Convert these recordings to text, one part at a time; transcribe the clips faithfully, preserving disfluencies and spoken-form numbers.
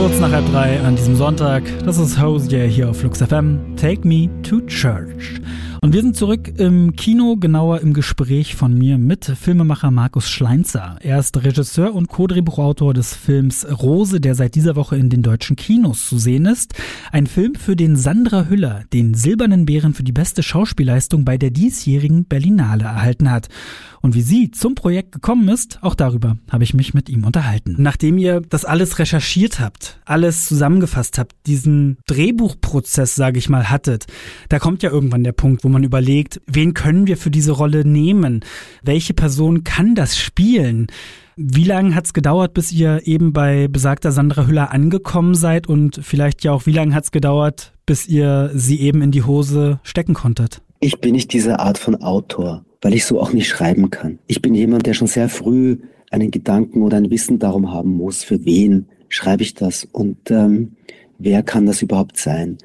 Kurz nach halb drei an diesem Sonntag. Das ist Hosier hier auf Flux F M. Take Me to Church. Und wir sind zurück im Kino, genauer im Gespräch von mir mit Filmemacher Markus Schleinzer. Er ist Regisseur und Co-Drehbuchautor des Films Rose, der seit dieser Woche in den deutschen Kinos zu sehen ist. Ein Film, für den Sandra Hüller den Silbernen Bären für die beste Schauspielleistung bei der diesjährigen Berlinale erhalten hat. Und wie sie zum Projekt gekommen ist, auch darüber habe ich mich mit ihm unterhalten. Nachdem ihr das alles recherchiert habt, alles zusammengefasst habt, diesen Drehbuchprozess, sage ich mal, hattet, da kommt ja irgendwann der Punkt, wo man überlegt, wen können wir für diese Rolle nehmen? Welche Person kann das spielen? Wie lange hat es gedauert, bis ihr eben bei besagter Sandra Hüller angekommen seid? Und vielleicht ja auch, wie lange hat es gedauert, bis ihr sie eben in die Hose stecken konntet? Ich bin nicht diese Art von Autor, weil ich so auch nicht schreiben kann. Ich bin jemand, der schon sehr früh einen Gedanken oder ein Wissen darum haben muss, für wen schreibe ich das und ähm, wer kann das überhaupt sein.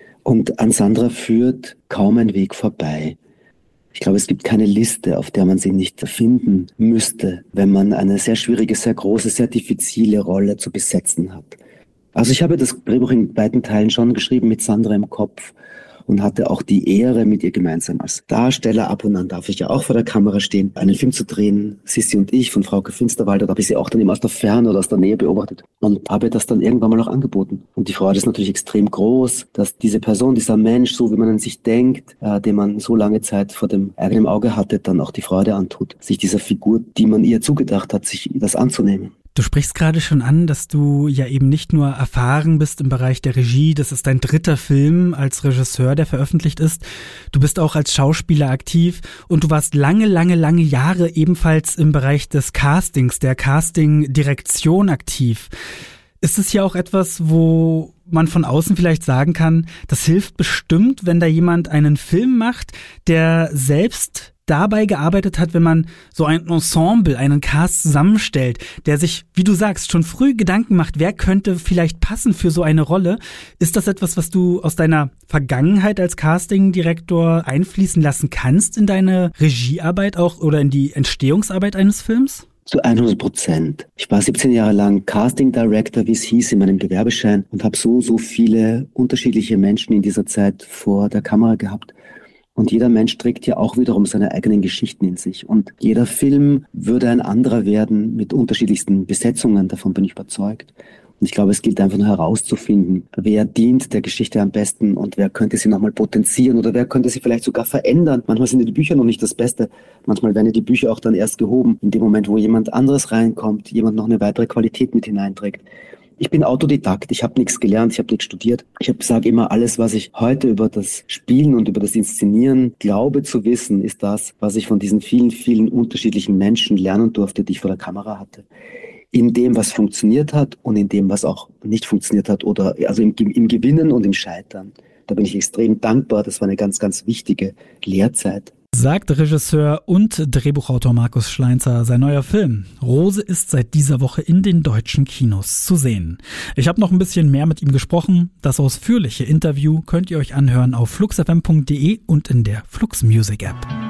Und an Sandra führt kaum ein Weg vorbei. Ich glaube, es gibt keine Liste, auf der man sie nicht finden müsste, wenn man eine sehr schwierige, sehr große, sehr diffizile Rolle zu besetzen hat. Also ich habe das Drehbuch in weiten Teilen schon geschrieben mit Sandra im Kopf und hatte auch die Ehre, mit ihr gemeinsam als Darsteller, ab und an darf ich ja auch vor der Kamera stehen, einen Film zu drehen, Sissi und ich von Frauke Finsterwalder. Da habe ich sie auch dann immer aus der Ferne oder aus der Nähe beobachtet und habe das dann irgendwann mal auch angeboten. Und die Freude ist natürlich extrem groß, dass diese Person, dieser Mensch, so wie man an sich denkt, äh, den man so lange Zeit vor dem eigenen Auge hatte, dann auch die Freude antut, sich dieser Figur, die man ihr zugedacht hat, sich das anzunehmen. Du sprichst gerade schon an, dass du ja eben nicht nur erfahren bist im Bereich der Regie, das ist dein dritter Film als Regisseur, der veröffentlicht ist. Du bist auch als Schauspieler aktiv und du warst lange, lange, lange Jahre ebenfalls im Bereich des Castings, der Casting-Direktion aktiv. Ist es ja auch etwas, wo man von außen vielleicht sagen kann, das hilft bestimmt, wenn da jemand einen Film macht, der selbst dabei gearbeitet hat, wenn man so ein Ensemble, einen Cast zusammenstellt, der sich, wie du sagst, schon früh Gedanken macht, wer könnte vielleicht passen für so eine Rolle. Ist das etwas, was du aus deiner Vergangenheit als Castingdirektor einfließen lassen kannst in deine Regiearbeit auch oder in die Entstehungsarbeit eines Films? Zu hundert Prozent. Ich war siebzehn Jahre lang Casting Director, wie es hieß, in meinem Gewerbeschein und habe so, so viele unterschiedliche Menschen in dieser Zeit vor der Kamera gehabt. Und jeder Mensch trägt ja auch wiederum seine eigenen Geschichten in sich. Und jeder Film würde ein anderer werden mit unterschiedlichsten Besetzungen, davon bin ich überzeugt. Und ich glaube, es gilt einfach nur herauszufinden, wer dient der Geschichte am besten und wer könnte sie nochmal potenzieren oder wer könnte sie vielleicht sogar verändern. Manchmal sind die Bücher noch nicht das Beste. Manchmal werden die Bücher auch dann erst gehoben, in dem Moment, wo jemand anderes reinkommt, jemand noch eine weitere Qualität mit hineinträgt. Ich bin Autodidakt, ich habe nichts gelernt, ich habe nichts studiert. Ich sage immer, alles, was ich heute über das Spielen und über das Inszenieren glaube zu wissen, ist das, was ich von diesen vielen, vielen unterschiedlichen Menschen lernen durfte, die ich vor der Kamera hatte. In dem, was funktioniert hat und in dem, was auch nicht funktioniert hat, oder also im, im Gewinnen und im Scheitern. Da bin ich extrem dankbar, das war eine ganz, ganz wichtige Lehrzeit. Sagt Regisseur und Drehbuchautor Markus Schleinzer. Sein neuer Film Rose ist seit dieser Woche in den deutschen Kinos zu sehen. Ich habe noch ein bisschen mehr mit ihm gesprochen. Das ausführliche Interview könnt ihr euch anhören auf flux f m punkt d e und in der Flux Music App.